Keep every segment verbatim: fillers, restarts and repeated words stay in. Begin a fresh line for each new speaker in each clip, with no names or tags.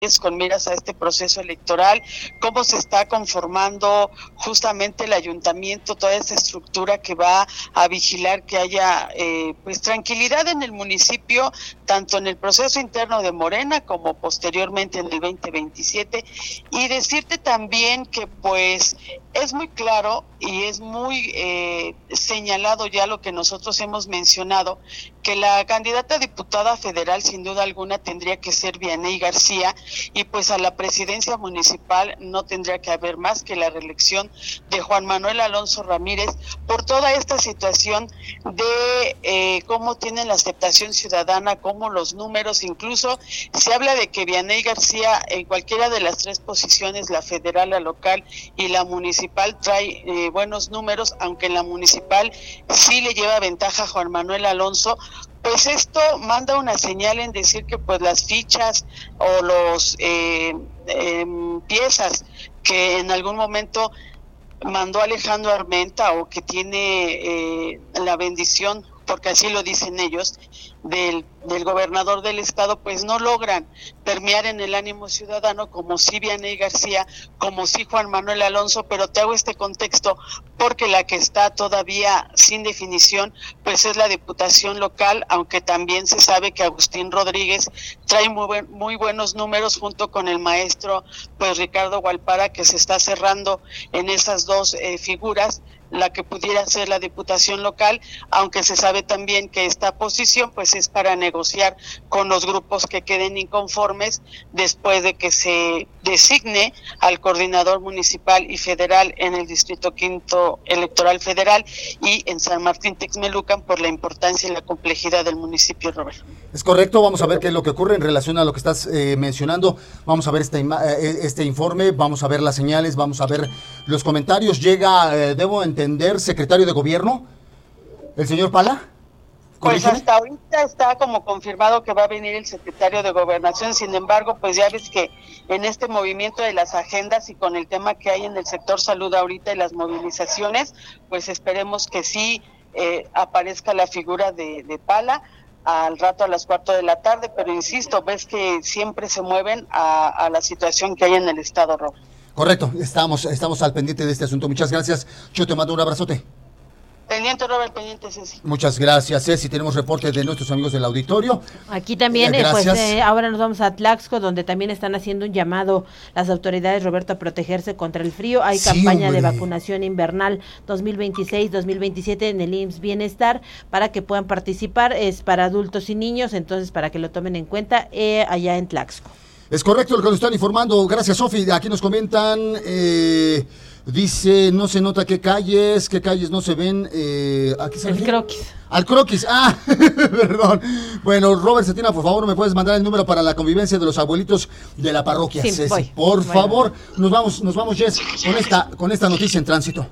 con miras a este proceso electoral, cómo se está conformando justamente el ayuntamiento, toda esa estructura que va a vigilar que haya eh, pues tranquilidad en el municipio, tanto en el proceso interno de Morena como posteriormente en el veinte veintisiete, y decirte también que pues es muy claro y es muy eh, señalado ya lo que nosotros hemos mencionado, que la candidata a diputada federal sin duda alguna tendría que ser Vianey García, y pues a la presidencia municipal no tendría que haber más que la reelección de Juan Manuel Alonso Ramírez, por toda esta situación de eh, cómo tienen la aceptación ciudadana, cómo los números, incluso se habla de que Vianey García en cualquiera de las tres posiciones, la federal, la local y la municipal, trae eh, buenos números, aunque en la municipal sí le lleva ventaja a Juan Manuel Alonso. Pues esto manda una señal en decir que pues las fichas o los eh, eh, piezas que en algún momento mandó Alejandro Armenta o que tiene eh, la bendición, porque así lo dicen ellos, del, del gobernador del estado, pues no logran permear en el ánimo ciudadano, como sí Vianey García, como sí Juan Manuel Alonso. Pero te hago este contexto porque la que está todavía sin definición pues es la diputación local, aunque también se sabe que Agustín Rodríguez trae muy, buen, muy buenos números junto con el maestro pues Ricardo Gualpara, que se está cerrando en esas dos eh, figuras la que pudiera ser la diputación local, aunque se sabe también que esta posición pues es para negociar con los grupos que queden inconformes después de que se designe al coordinador municipal y federal en el Distrito Quinto Electoral Federal y en San Martín Texmelucan, por la importancia y la complejidad del municipio, Robert.
Es correcto, vamos a ver qué es lo que ocurre en relación a lo que estás eh, mencionando, vamos a ver este, este informe, vamos a ver las señales, vamos a ver los comentarios. Llega, eh, debo entender, secretario de gobierno, el señor Pala.
Pues hasta ahorita está como confirmado que va a venir el secretario de Gobernación. Sin embargo, pues ya ves que en este movimiento de las agendas y con el tema que hay en el sector salud ahorita y las movilizaciones, pues esperemos que sí eh, aparezca la figura de, de Pala al rato a las cuatro de la tarde, pero insisto, ves que siempre se mueven a, a la situación que hay en el estado, Rob.
Correcto, estamos, estamos al pendiente de este asunto. Muchas gracias. Yo te mando un abrazote.
Pendiente, Robert, pendiente, Ceci.
Muchas gracias, Ceci. Tenemos reportes de nuestros amigos del auditorio.
Aquí también, eh, pues eh, ahora nos vamos a Tlaxco, donde también están haciendo un llamado las autoridades, Roberto, a protegerse contra el frío. Hay sí, campaña hombre. de vacunación invernal dos mil veintiséis dos mil veintisiete en el I M S S Bienestar para que puedan participar. Es para adultos y niños, entonces para que lo tomen en cuenta eh, allá en Tlaxco.
Es correcto lo que nos están informando. Gracias, Sofi. Aquí nos comentan... Eh... Dice, no se nota qué calles, qué calles no se ven. Eh, ¿a qué se
El croquis.
Al croquis, ah, perdón. Bueno, Robert Cetina, por favor, ¿me puedes mandar el número para la convivencia de los abuelitos de la parroquia?
Sí, voy.
Por
bueno.
favor, nos vamos, nos vamos, Jess, con esta, con esta noticia en tránsito.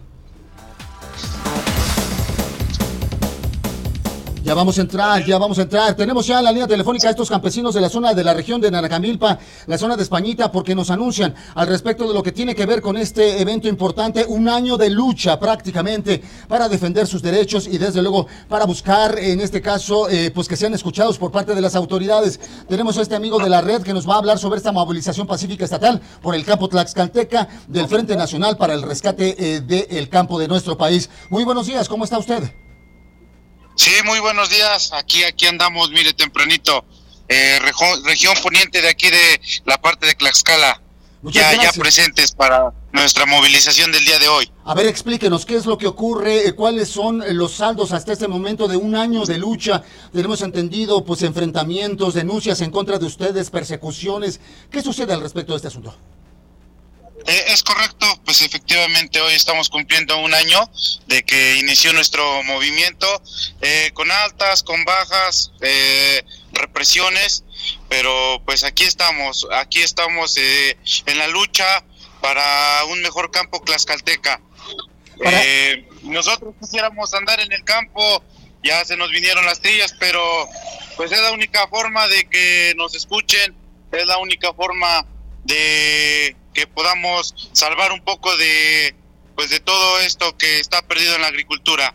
Ya vamos a entrar, ya vamos a entrar. Tenemos ya en la línea telefónica a estos campesinos de la zona de la región de Naranjamilpa, la zona de Españita, porque nos anuncian al respecto de lo que tiene que ver con este evento importante, un año de lucha prácticamente para defender sus derechos y desde luego para buscar, en este caso, eh, pues que sean escuchados por parte de las autoridades. Tenemos a este amigo de la red que nos va a hablar sobre esta movilización pacífica estatal por el campo Tlaxcalteca del Frente Nacional para el Rescate eh, del campo de nuestro país. Muy buenos días, ¿cómo está usted?
Sí, muy buenos días. Aquí, aquí andamos, mire, tempranito. Eh, región, región poniente de aquí de la parte de Tlaxcala. Ya, ya presentes para nuestra movilización del día de hoy.
A ver, explíquenos qué es lo que ocurre, cuáles son los saldos hasta este momento de un año de lucha. Tenemos entendido, pues, enfrentamientos, denuncias en contra de ustedes, persecuciones. ¿Qué sucede al respecto de este asunto?
Eh, es correcto, pues efectivamente hoy estamos cumpliendo un año de que inició nuestro movimiento, eh, con altas, con bajas, eh, represiones, pero pues aquí estamos, aquí estamos eh, en la lucha para un mejor campo tlaxcalteca. Eh, nosotros quisiéramos andar en el campo, ya se nos vinieron las trillas, pero pues es la única forma de que nos escuchen, es la única forma de que podamos salvar un poco de pues de todo esto que está perdido en la agricultura.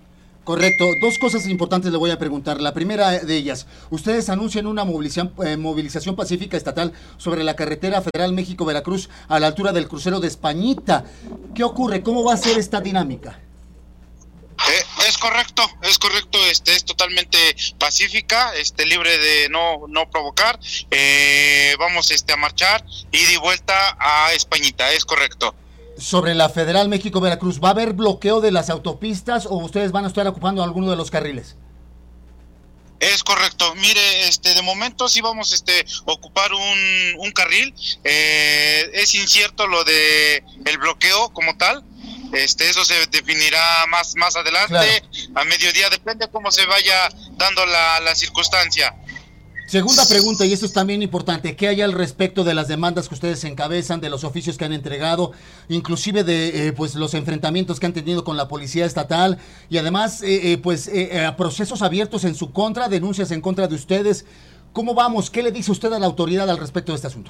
Correcto. Dos cosas importantes le voy a preguntar. La primera de ellas, ustedes anuncian una movilización, eh, movilización pacífica estatal sobre la carretera federal México-Veracruz a la altura del crucero de Españita. ¿Qué ocurre? ¿Cómo va a ser esta dinámica?
Eh, es correcto, es correcto, este es totalmente pacífica, este libre de no no provocar. Eh, vamos este a marchar ida y vuelta a Españita, es correcto.
Sobre la Federal México-Veracruz, ¿va a haber bloqueo de las autopistas o ustedes van a estar ocupando alguno de los carriles?
Es correcto. Mire, este de momento sí vamos este ocupar un, un carril. Eh, es incierto lo de el bloqueo como tal. Este eso se definirá más más adelante, claro. A mediodía, depende cómo se vaya dando la, la circunstancia.
Segunda pregunta, y esto es también importante, ¿qué hay al respecto de las demandas que ustedes encabezan, de los oficios que han entregado, inclusive de eh, pues los enfrentamientos que han tenido con la policía estatal y además eh, eh, pues eh, procesos abiertos en su contra, denuncias en contra de ustedes? ¿Cómo vamos? ¿Qué le dice usted a la autoridad al respecto de este asunto?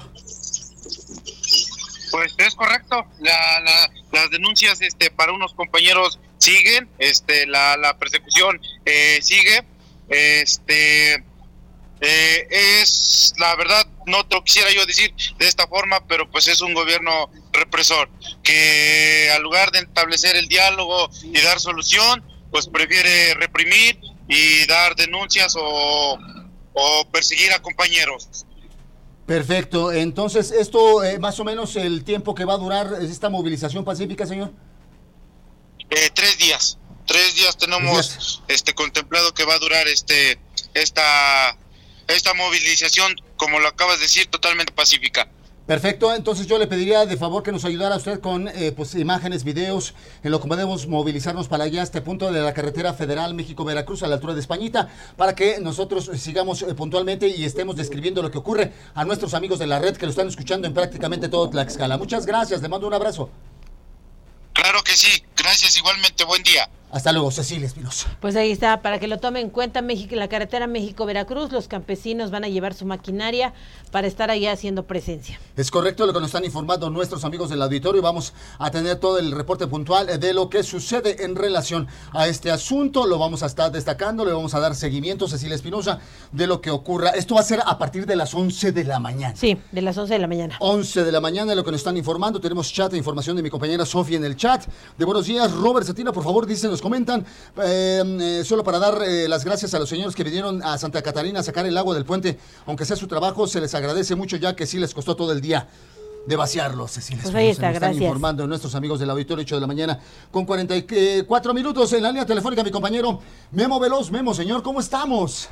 Pues es correcto, la, la, las denuncias este para unos compañeros siguen, este la, la persecución eh, sigue, este Eh, es la verdad, no te lo quisiera yo decir de esta forma, pero pues es un gobierno represor que al lugar de establecer el diálogo y dar solución, pues prefiere reprimir y dar denuncias o, o perseguir a compañeros.
Perfecto, entonces esto eh, más o menos el tiempo que va a durar esta movilización pacífica, señor.
Eh, tres días, tres días tenemos días. este contemplado que va a durar este esta esta movilización, como lo acabas de decir, totalmente pacífica.
Perfecto, entonces yo le pediría de favor que nos ayudara usted con eh, pues imágenes, videos, en lo que podemos movilizarnos para allá a este punto de la carretera federal México-Veracruz a la altura de Españita, para que nosotros sigamos eh, puntualmente y estemos describiendo lo que ocurre a nuestros amigos de la red que lo están escuchando en prácticamente todo Tlaxcala. Muchas gracias, le mando un abrazo.
Claro que sí, gracias igualmente, buen día.
Hasta luego, Cecilia Espinosa.
Pues ahí está, para que lo tomen en cuenta, México, la carretera México-Veracruz, los campesinos van a llevar su maquinaria para estar allá haciendo presencia.
Es correcto lo que nos están informando nuestros amigos del auditorio. Vamos a tener todo el reporte puntual de lo que sucede en relación a este asunto. Lo vamos a estar destacando, le vamos a dar seguimiento, Cecilia Espinosa, de lo que ocurra. Esto va a ser a partir de las once de la mañana.
Sí, de las once de la mañana.
once de la mañana es lo que nos están informando. Tenemos chat de información de mi compañera Sofía en el chat. De buenos días, Robert Cetina, por favor, dicen, nos comentan, eh, eh, solo para dar eh, las gracias a los señores que vinieron a Santa Catarina a sacar el agua del puente, aunque sea su trabajo, se les agradece mucho ya que sí les costó todo el día de vaciarlos. Cecilia,
pues ahí está,
nos están
gracias.
informando nuestros amigos del auditorio, ocho de la mañana con cuarenta y cuatro minutos en la línea telefónica mi compañero Memo Veloz. Memo, señor, ¿cómo estamos?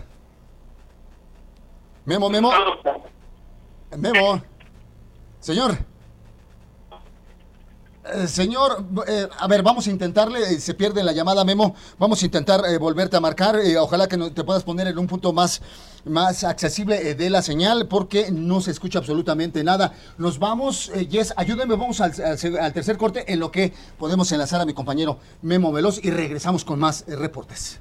Memo, Memo. Memo. Señor. Eh, señor, eh, a ver, vamos a intentarle, eh, se pierde la llamada, Memo, vamos a intentar eh, volverte a marcar, eh, ojalá que no, te puedas poner en un punto más, más accesible eh, de la señal, porque no se escucha absolutamente nada. Nos vamos, eh, Jess, ayúdenme, vamos al, al, al tercer corte, en lo que podemos enlazar a mi compañero Memo Veloz y regresamos con más eh, reportes.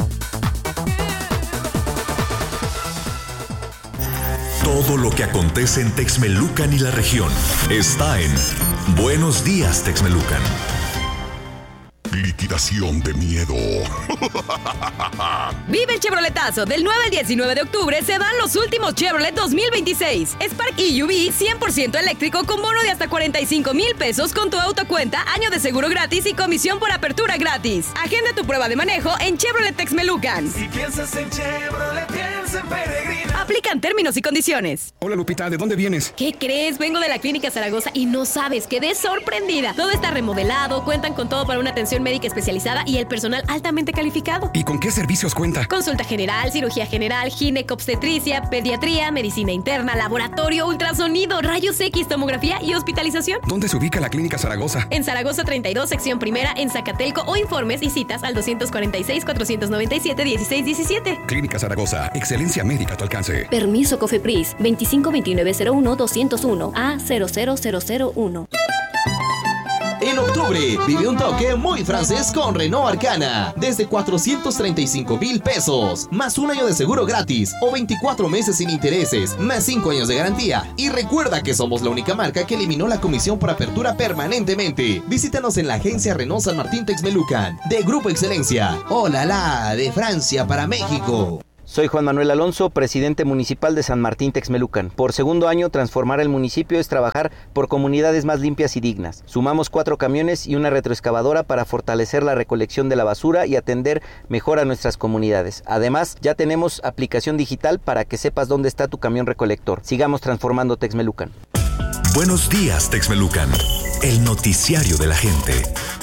Todo lo que acontece en Texmelucan y la región está en Buenos Días, Texmelucan.
Liquidación de miedo.
Vive el Chevroletazo. Del nueve al diecinueve de octubre se dan los últimos Chevrolet dos mil veintiséis. Spark E U V cien por ciento eléctrico con bono de hasta cuarenta y cinco mil pesos con tu autocuenta, año de seguro gratis y comisión por apertura gratis. Agenda tu prueba de manejo en Chevrolet Texmelucan.
Si piensas en Chevrolet, piensa en Peregrina.
Aplican términos y condiciones.
Hola, Lupita, ¿de dónde vienes?
¿Qué crees? Vengo de la Clínica Zaragoza y no sabes, quedé sorprendida. Todo está remodelado, cuentan con todo para una atención médica especializada y el personal altamente calificado.
¿Y con qué servicios cuenta?
Consulta general, cirugía general, ginecobstetricia, pediatría, medicina interna, laboratorio, ultrasonido, rayos X, tomografía y hospitalización.
¿Dónde se ubica la Clínica Zaragoza?
En Zaragoza treinta y dos, sección primera, en Zacatelco, o informes y citas al dos cuarenta y seis, cuatrocientos noventa y siete, dieciséis diecisiete.
Clínica Zaragoza, excelencia médica a tu alcance.
Permiso COFEPRIS veinticinco veintinueve cero uno doscientos uno A cero cero cero cero uno.
En octubre, vive un toque muy francés con Renault Arcana. Desde cuatrocientos treinta y cinco mil pesos. Más un año de seguro gratis. O veinticuatro meses sin intereses. Más cinco años de garantía. Y recuerda que somos la única marca que eliminó la comisión por apertura permanentemente. Visítanos en la agencia Renault San Martín Texmelucan. De Grupo Excelencia. ¡Hola la! De Francia para México.
Soy Juan Manuel Alonso, presidente municipal de San Martín Texmelucan. Por segundo año, transformar el municipio es trabajar por comunidades más limpias y dignas. Sumamos cuatro camiones y una retroexcavadora para fortalecer la recolección de la basura y atender mejor a nuestras comunidades. Además, ya tenemos aplicación digital para que sepas dónde está tu camión recolector. Sigamos transformando Texmelucan.
Buenos días, Texmelucan. El noticiario de la gente.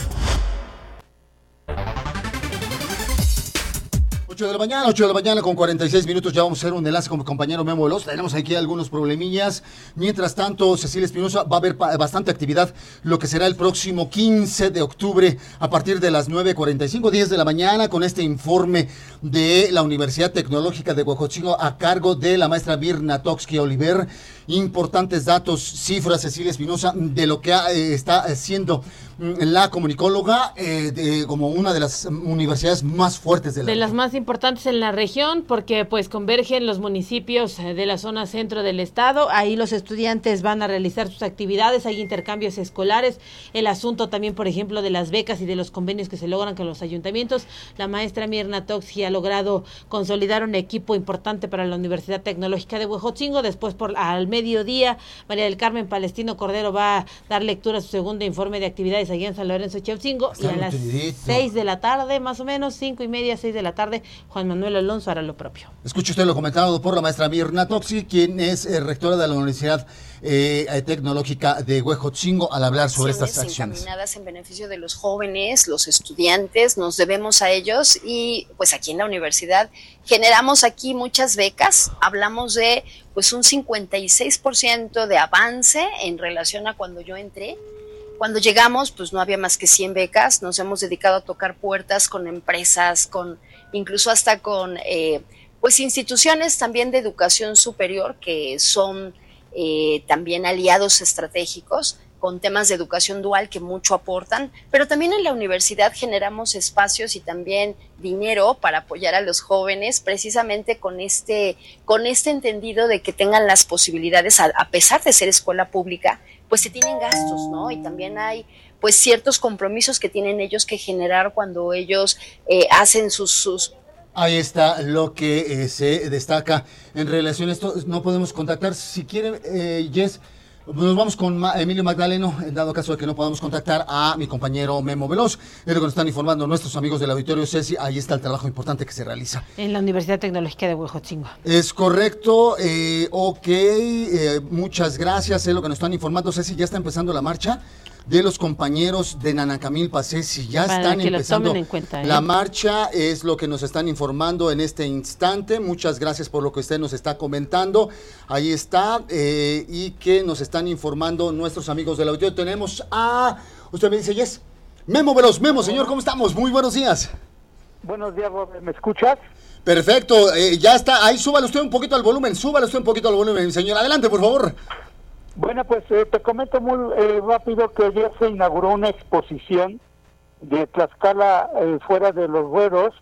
ocho de la mañana, ocho de la mañana con cuarenta y seis minutos, ya vamos a hacer un enlace con mi compañero Memo Veloz. Tenemos aquí algunos problemillas. Mientras tanto, Cecilia Espinosa, va a haber bastante actividad lo que será el próximo quince de octubre a partir de las nueve cuarenta y cinco, diez de la mañana, con este informe de la Universidad Tecnológica de Huejotzingo a cargo de la maestra Mirna Toksky Oliver. Importantes datos, cifras, Cecilia Espinosa, de lo que eh, está haciendo la comunicóloga eh, de, como una de las universidades más fuertes de la
de
región.
las más importantes en la región, porque pues convergen los municipios de la zona centro del estado. Ahí los estudiantes van a realizar sus actividades, hay intercambios escolares, el asunto también, por ejemplo, de las becas y de los convenios que se logran con los ayuntamientos. La maestra Mirna Toksky ha logrado consolidar un equipo importante para la Universidad Tecnológica de Huejotzingo. Después, por al mediodía, María del Carmen Palestino Cordero va a dar lectura a su segundo informe de actividades allá en San Lorenzo Cheucingo, y a las seis de la tarde, más o menos, cinco y media, seis de la tarde, Juan Manuel Alonso hará lo propio.
Escuche usted lo comentado por la maestra Mirna Toksky, quien es eh, rectora de la Universidad eh, Tecnológica de Huejotzingo, al hablar sobre estas acciones.
Encaminadas en beneficio de los jóvenes, los estudiantes, nos debemos a ellos, y pues aquí en la universidad generamos aquí muchas becas. Hablamos de pues un cincuenta y seis por ciento de avance en relación a cuando yo entré. Cuando llegamos, pues no había más que cien becas. Nos hemos dedicado a tocar puertas con empresas, con incluso hasta con eh, pues instituciones también de educación superior que son eh, también aliados estratégicos con temas de educación dual que mucho aportan, pero también en la universidad generamos espacios y también dinero para apoyar a los jóvenes, precisamente con este, con este entendido de que tengan las posibilidades, a, a pesar de ser escuela pública, pues se tienen gastos, ¿no? Y también hay pues ciertos compromisos que tienen ellos que generar cuando ellos eh, hacen sus, sus
Ahí está lo que eh, se destaca en relación a esto. No podemos contactar, si quieren, eh, Jess, nos vamos con Ma- Emilio Magdaleno, en dado caso de que no podamos contactar a mi compañero Memo Veloz. Es lo que nos están informando nuestros amigos del auditorio. Ceci, ahí está el trabajo importante que se realiza.
En la Universidad Tecnológica de Huejotzingo.
Es correcto, eh, ok, eh, muchas gracias, es lo que nos están informando. Ceci, ya está empezando la marcha de los compañeros de Nanacamilpa. Ceci, ya
Para
están
que lo
empezando
tomen en cuenta, ¿eh?
la marcha, es lo que nos están informando en este instante. Muchas gracias por lo que usted nos está comentando. Ahí está, eh, y que nos están informando nuestros amigos del auditorio. Tenemos a, usted me dice, yes, Memo Veloz. Memo, señor, ¿cómo estamos? Muy buenos días.
Buenos días, Robert. ¿Me escuchas?
Perfecto, eh, ya está, ahí súbale usted un poquito al volumen, súbale usted un poquito al volumen, señor. Adelante, por favor.
Bueno, pues eh, te comento muy eh, rápido que ayer se inauguró una exposición de Tlaxcala eh, fuera de los ruedos,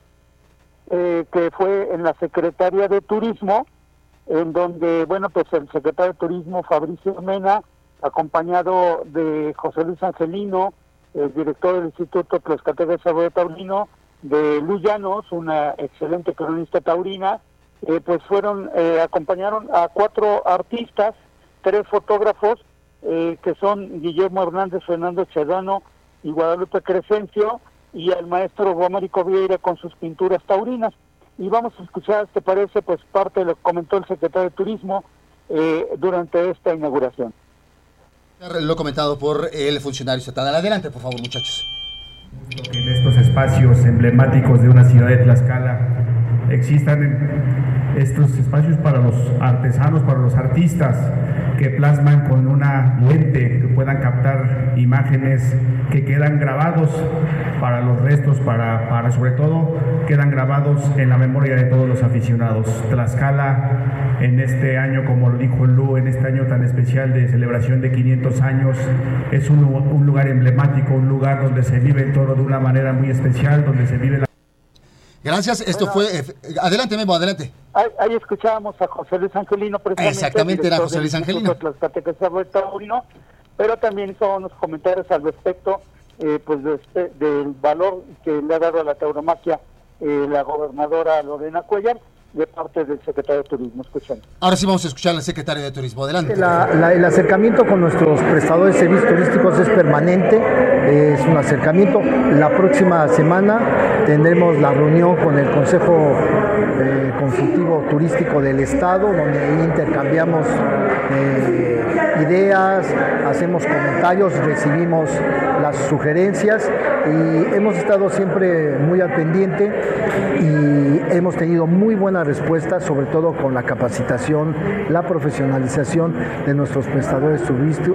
eh, que fue en la Secretaría de Turismo, en donde, bueno, pues el secretario de Turismo, Fabricio Mena, acompañado de José Luis Angelino, el director del Instituto Tlaxcalteca de Desarrollo Taurino, de Luz Llanos, una excelente cronista taurina, eh, pues fueron, eh, acompañaron a cuatro artistas, tres fotógrafos, eh, que son Guillermo Hernández, Fernando Chedano y Guadalupe Crescencio, y al maestro Romarico Vieira con sus pinturas taurinas. Y vamos a escuchar, ¿te parece? Pues parte de lo que comentó el secretario de Turismo eh, durante esta inauguración.
Lo comentado por el funcionario estatal. Adelante, por favor, muchachos.
En estos espacios emblemáticos de una ciudad de Tlaxcala existan estos espacios para los artesanos, para los artistas que plasman con una lente, que puedan captar imágenes que quedan grabados para los restos, para, para sobre todo quedan grabados en la memoria de todos los aficionados. Tlaxcala en este año, como lo dijo Lu, en este año tan especial de celebración de quinientos años. Es un, un lugar emblemático, un lugar donde se vive todo de una manera muy especial, donde se vive la...
Gracias, esto bueno, fue... Eh, adelante, Memo, adelante.
Ahí, ahí escuchábamos a José Luis Angelino, precisamente.
Exactamente, era José Luis Angelino.
Pero también hizo unos comentarios al respecto eh, pues de este, del valor que le ha dado a la tauromaquia eh, la gobernadora Lorena Cuellar, de parte del secretario de Turismo. Escuchando.
Ahora sí vamos a escuchar al secretario de Turismo. Adelante.
La, la, el acercamiento con nuestros prestadores de servicios turísticos es permanente, es un acercamiento. La próxima semana tendremos la reunión con el Consejo eh, Consultivo Turístico del Estado, donde intercambiamos eh, ideas, hacemos comentarios, recibimos las sugerencias y hemos estado siempre muy al pendiente y hemos tenido muy buena respuesta, sobre todo con la capacitación, la profesionalización de nuestros prestadores turísticos.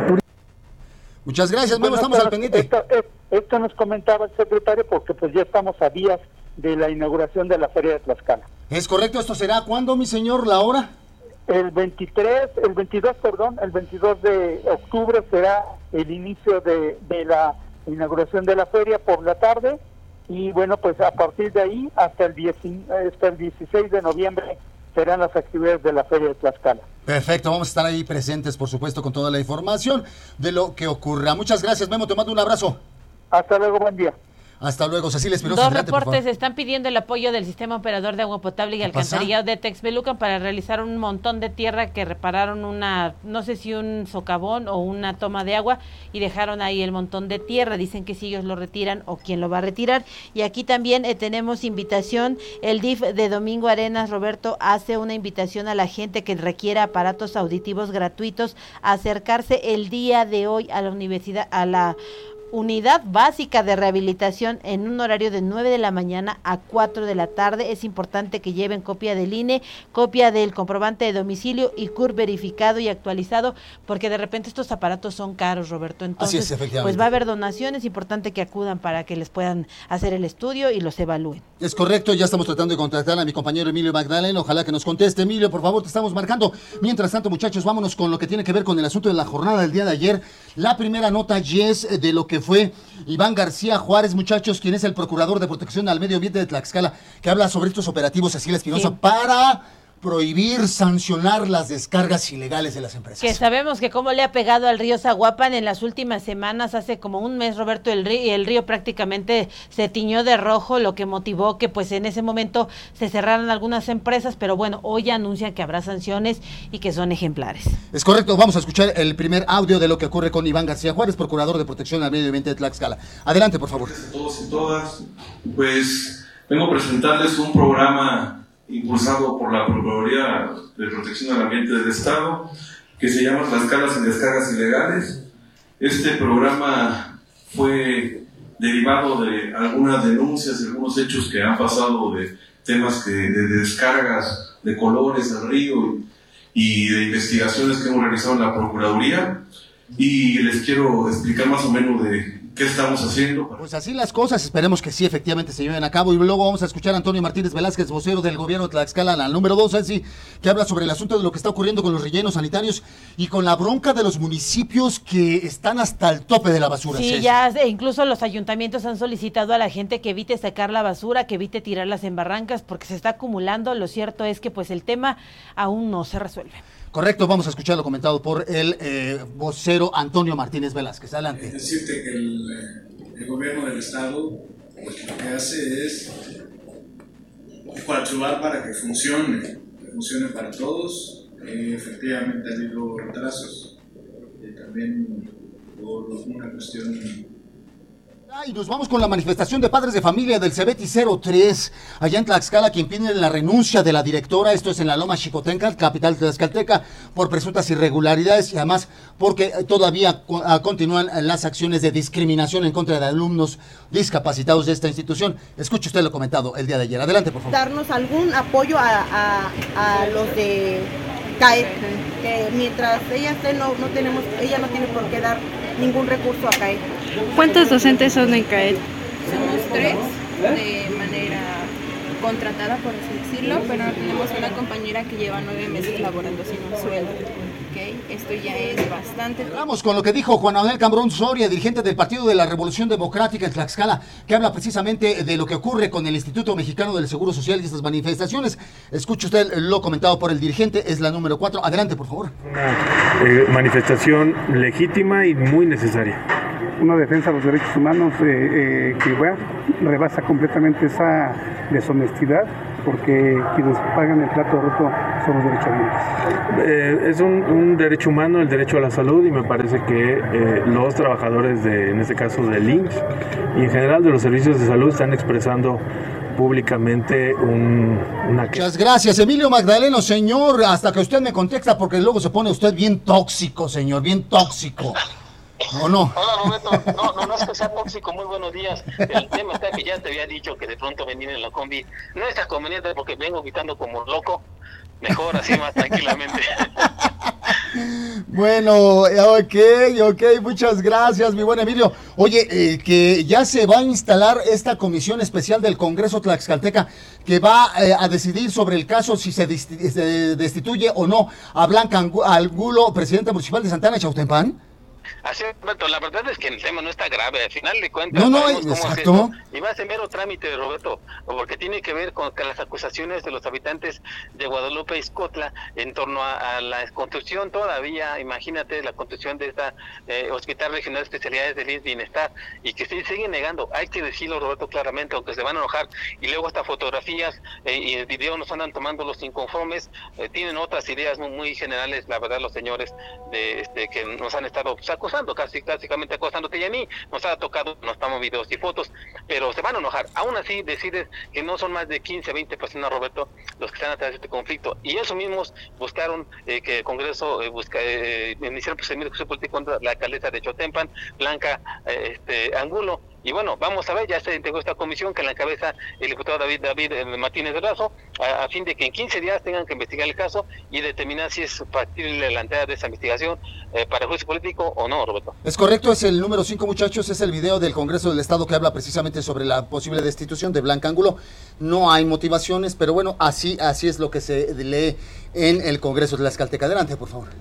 Muchas gracias, Memo, estamos al pendiente.
Esto, esto nos comentaba el secretario porque pues ya estamos a días de la inauguración de la Feria de Tlaxcala.
Es correcto, ¿esto será cuándo, mi señor, la hora?
El veintitrés, el veintidós, perdón, el veintidós de octubre será el inicio de, de la inauguración de la feria por la tarde. Y bueno, pues a partir de ahí hasta el, diez, hasta el dieciséis de noviembre serán las actividades de la Feria de Tlaxcala.
Perfecto, vamos a estar ahí presentes, por supuesto, con toda la información de lo que ocurra. Muchas gracias, Memo, te mando un abrazo.
Hasta luego, buen día.
Hasta luego, Cecilia Espinosa.
Dos
adelante,
reportes están pidiendo el apoyo del Sistema Operador de Agua Potable y Alcantarillado de Texmelucan para realizar un montón de tierra que repararon una, no sé si un socavón o una toma de agua y dejaron ahí el montón de tierra. Dicen que si ellos lo retiran o quién lo va a retirar. Y aquí también eh, tenemos invitación, el D I F de Domingo Arenas, Roberto, hace una invitación a la gente que requiera aparatos auditivos gratuitos a acercarse el día de hoy a la universidad, a la Unidad Básica de Rehabilitación en un horario de nueve de la mañana a cuatro de la tarde. Es importante que lleven copia del I N E, copia del comprobante de domicilio y C U R verificado y actualizado, porque de repente estos aparatos son caros, Roberto. Entonces,
Así es, efectivamente.
Pues va a haber donaciones, es importante que acudan para que les puedan hacer el estudio y los evalúen.
Es correcto, ya estamos tratando de contactar a mi compañero Emilio Magdalena, ojalá que nos conteste. Emilio, por favor, te estamos marcando. Mientras tanto, muchachos, vámonos con lo que tiene que ver con el asunto de la jornada del día de ayer. La primera nota, Yes, de lo que fue Iván García Juárez, muchachos, quien es el procurador de protección al medio ambiente de Tlaxcala, que habla sobre estos operativos, Cecilia Espinosa, sí, para prohibir, sancionar las descargas ilegales de las empresas.
Que sabemos que cómo le ha pegado al río Zaguapan en las últimas semanas, hace como un mes, Roberto, el río, el río prácticamente se tiñó de rojo, lo que motivó que pues en ese momento se cerraran algunas empresas, pero bueno, hoy ya anuncian que habrá sanciones y que son ejemplares.
Es correcto, vamos a escuchar el primer audio de lo que ocurre con Iván García Juárez, procurador de protección al medio ambiente de Tlaxcala. Adelante, por favor.
A todos y todas, pues vengo a presentarles un programa impulsado por la Procuraduría de Protección al Ambiente del Estado, que se llama Tlaxcala sin descargas ilegales. Este programa fue derivado de algunas denuncias, de algunos hechos que han pasado de temas que, de, de descargas de colores al río y de investigaciones que hemos realizado en la Procuraduría, y les quiero explicar más o menos de ¿qué estamos haciendo?
Pues así las cosas, esperemos que sí, efectivamente se lleven a cabo. Y luego vamos a escuchar a Antonio Martínez Velázquez, vocero del gobierno de Tlaxcala, la número dos, así, que habla sobre el asunto de lo que está ocurriendo con los rellenos sanitarios y con la bronca de los municipios que están hasta el tope de la basura.
Sí, ya incluso los ayuntamientos han solicitado a la gente que evite sacar la basura, que evite tirarlas en barrancas, porque se está acumulando. Lo cierto es que pues el tema aún no se resuelve.
Correcto, vamos a escuchar lo comentado por el eh, vocero Antonio Martínez Velázquez. Adelante.
Es decirte que el, el gobierno del estado pues, lo que hace es coadyuvar para que funcione, que funcione para todos. Eh, efectivamente ha habido retrasos, eh, también por una cuestión.
Y nos vamos con la manifestación de padres de familia del Cebeti cero tres, allá en Tlaxcala, quien pide la renuncia de la directora, esto es en la Loma Xicotenca, capital tlaxcalteca, por presuntas irregularidades y además porque todavía continúan las acciones de discriminación en contra de alumnos discapacitados de esta institución. Escuche usted lo comentado el día de ayer. Adelante, por favor.
Darnos algún apoyo a, a, a los de C A E T, que mientras ella esté, no, no tenemos, ella no tiene por qué dar ningún recurso a C A E T.
¿Cuántos docentes son en C A E T?
Somos tres de manera
contratada, por así decirlo, pero tenemos una compañera que lleva nueve meses laborando sin un sueldo. ¿Okay? Esto ya es bastante.
Vamos con lo que dijo Juan Manuel Cambrón Soria, dirigente del Partido de la Revolución Democrática en Tlaxcala, que habla precisamente de lo que ocurre con el Instituto Mexicano del Seguro Social y estas manifestaciones. Escuche usted lo comentado por el dirigente, es la número cuatro. Adelante, por favor.
Una eh, manifestación legítima y muy necesaria.
Una defensa de los derechos humanos eh, eh, que bueno, rebasa completamente esa deshonestidad, porque quienes pagan el plato roto son los derechohabientes.
Eh, es un, un derecho humano, el derecho a la salud, y me parece que eh, los trabajadores, de, en este caso del I M S S y en general de los servicios de salud, están expresando públicamente un, una...
Muchas gracias, Emilio Magdaleno, señor, hasta que usted me contesta, porque luego se pone usted bien tóxico, señor, bien tóxico. ¿O no?
Hola, Roberto. No, no, no es que sea tóxico. Muy buenos días. El tema está que ya te había dicho que de pronto venir en la combi no es tan conveniente porque vengo gritando como loco. Mejor así, más tranquilamente.
Bueno, ok, ok, muchas gracias, mi buen Emilio. Oye, eh, que ya se va a instalar esta comisión especial del Congreso Tlaxcalteca que va eh, a decidir sobre el caso si se, desti- se destituye o no a Blanca Angulo, presidenta municipal de Santana Chautempan.
Así, Roberto, la verdad es que el tema no está grave, al final de cuentas.
No, no, exacto.
Y va a ser mero trámite, Roberto, porque tiene que ver con que las acusaciones de los habitantes de Guadalupe y Xcotla en torno a, a la construcción todavía, imagínate, la construcción de esta eh, Hospital Regional de Especialidades del I M S S Bienestar, y que se siguen negando. Hay que decirlo, Roberto, claramente, aunque se van a enojar, y luego hasta fotografías eh, y el video nos andan tomando los inconformes, eh, tienen otras ideas muy, muy generales, la verdad, los señores de este que nos han estado pues, acosando, casi básicamente acosándote, y a mí nos ha tocado, nos tomamos videos y fotos, pero se van a enojar. Aún así decides que no son más de quince, veinte personas, Roberto, los que están atrás de este conflicto, y ellos mismos buscaron eh, que el Congreso eh, busca, eh, iniciaron procedimiento de juicio político contra la alcaldesa de Chautempan, Blanca eh, este, Angulo. Y bueno, vamos a ver, ya se integró esta comisión que la encabeza el diputado David David eh, Martínez de Razo, a, a fin de que en quince días tengan que investigar el caso y determinar si es factible la entrada de esa investigación eh, para juicio político o no, Roberto.
Es correcto, es el número cinco, muchachos, es el video del Congreso del Estado que habla precisamente sobre la posible destitución de Blanca Angulo. No hay motivaciones, pero bueno, así así es lo que se lee en el Congreso de Tlaxcalteca. Adelante, por favor.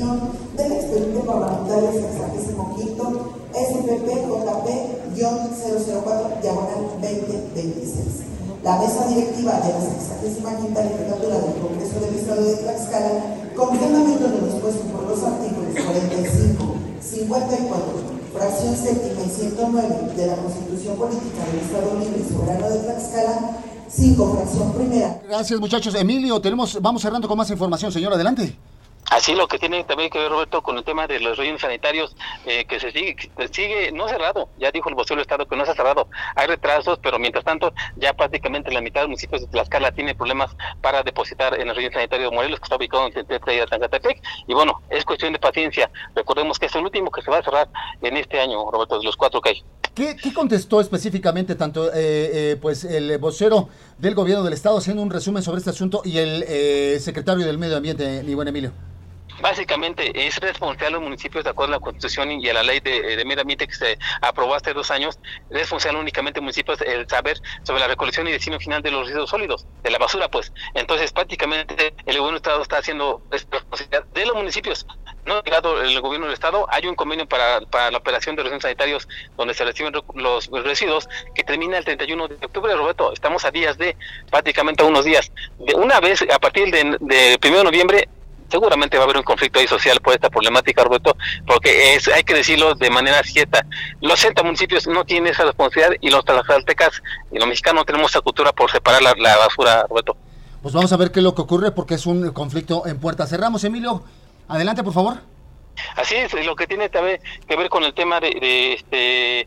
Del expediente parlamentario sexagésimo quinto S P P J P cero cero cuatro diagonal veinte veintiséis. La mesa directiva de la sexagésima quinta legislatura del Congreso del Estado de Tlaxcala, con fundamento en lo dispuesto por los artículos cuarenta y cinco, cincuenta y cuatro, fracción séptima y ciento nueve de la Constitución Política del Estado Libre y Soberano de Tlaxcala, cinco, fracción primera.
Gracias, muchachos. Emilio, tenemos, vamos cerrando con más información, señor, adelante.
Así lo que tiene también que ver, Roberto, con el tema de los rellenos sanitarios, eh, que se sigue, se sigue no cerrado, ya dijo el vocero del Estado que no se ha cerrado, hay retrasos, pero mientras tanto ya prácticamente la mitad de los municipios de Tlaxcala tiene problemas para depositar en el relleno sanitario de Morelos, que está ubicado en Tetra y Tangatepec, y bueno, es cuestión de paciencia, recordemos que es el último que se va a cerrar en este año, Roberto, de los cuatro que hay.
¿Qué, qué contestó específicamente tanto eh, eh, pues el vocero del gobierno del Estado, haciendo un resumen sobre este asunto, y el eh, secretario del Medio Ambiente, mi buen Emilio?
Básicamente es responsable de los municipios, de acuerdo a la Constitución y a la ley de, de medio ambiente que se aprobó hace dos años, es responsable únicamente de municipios el saber sobre la recolección y destino final de los residuos sólidos, de la basura, pues. Entonces prácticamente el gobierno del Estado está haciendo responsabilidad de los municipios. No ha llegado el gobierno del Estado, hay un convenio para, para la operación de residuos sanitarios donde se reciben los residuos que termina el treinta y uno de octubre, Roberto. Estamos a días de, prácticamente a unos días. De una vez, a partir de, de primero de noviembre, seguramente va a haber un conflicto ahí social por esta problemática, Roberto, porque es, hay que decirlo de manera cierta, los sesenta municipios no tienen esa responsabilidad y los tlaxcaltecas y los mexicanos no tenemos esa cultura por separar la, la basura, Roberto.
Pues vamos a ver qué es lo que ocurre, porque es un conflicto en puerta. Cerramos, Emilio, adelante, por favor.
Así es, lo que tiene también que ver con el tema de, de este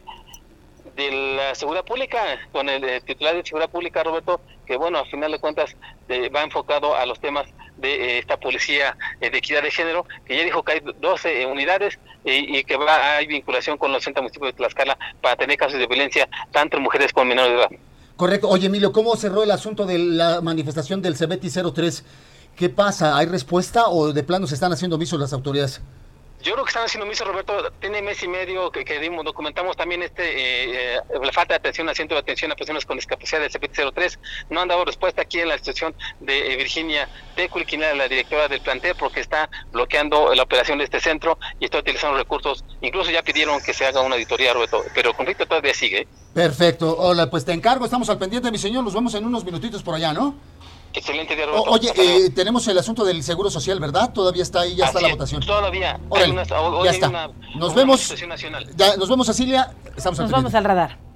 de la seguridad pública, con el, el titular de seguridad pública, Roberto, que bueno, al final de cuentas eh, va enfocado a los temas de eh, esta policía eh, de equidad de género, que ya dijo que hay doce eh, unidades eh, y que va hay vinculación con los sesenta municipios de Tlaxcala para tener casos de violencia tanto en mujeres como en menores de edad.
Correcto. Oye, Emilio, ¿cómo cerró el asunto de la manifestación del Cebeti cero tres? ¿Qué pasa? ¿Hay respuesta o de plano se están haciendo omisos las autoridades?
Yo creo que están haciendo, miso Roberto, tiene mes y medio que, que dimos, documentamos también este eh, eh, la falta de atención al centro de atención a personas con discapacidad del C P T cero tres. No han dado respuesta aquí en la situación de eh, Virginia Tecul, quien era la directora del plantel, porque está bloqueando la operación de este centro y está utilizando recursos. Incluso ya pidieron que se haga una auditoría, Roberto, pero el conflicto todavía sigue.
Perfecto. Hola, pues te encargo, estamos al pendiente, mi señor. Nos vemos en unos minutitos por allá, ¿no?
Excelente día, Roberto.
O, oye, eh, tenemos el asunto del Seguro Social, ¿verdad? Todavía está ahí, ya
Así
está la
es,
votación.
Todavía.
Órale,
hay una, hoy
ya
hay
está.
Una,
nos
una
vemos.
nacional.
Ya, nos vemos, Cecilia. Estamos
Nos vamos al radar.